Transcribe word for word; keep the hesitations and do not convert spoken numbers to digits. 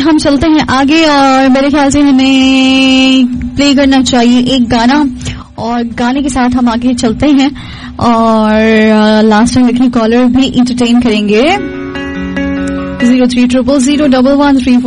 हम चलते हैं आगे और मेरे ख्याल से हमें प्ले करना चाहिए एक गाना और गाने के साथ हम आगे चलते हैं और लास्ट टाइम लिखी कॉलर भी इंटरटेन करेंगे. Zero three triple zero double one three